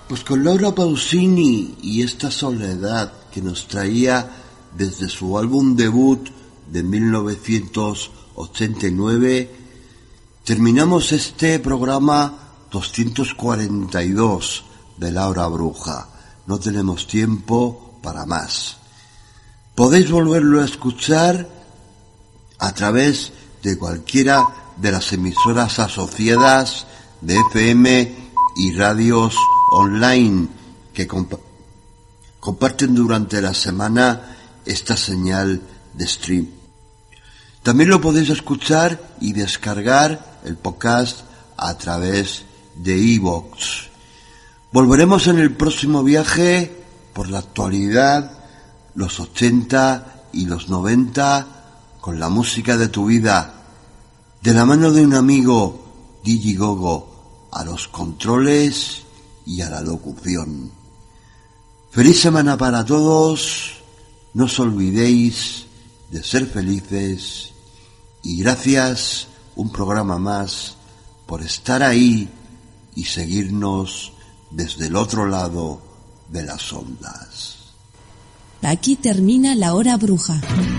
Pues con Laura Pausini y esta soledad que nos traía desde su álbum debut de 1989, terminamos este programa 242 de La Hora Bruja. No tenemos tiempo para más. Podéis volverlo a escuchar a través de cualquiera de las emisoras asociadas de FM y radios online que comparten durante la semana esta señal de stream. También lo podéis escuchar y descargar el podcast a través de iVoox. Volveremos en el próximo viaje por la actualidad, los 80 y los 90, con la música de tu vida, de la mano de un amigo, Digi Gogo, a los controles y a la locución. Feliz semana para todos, no os olvidéis de ser felices y gracias un programa más por estar ahí y seguirnos desde el otro lado de las ondas. Aquí termina La Hora Bruja.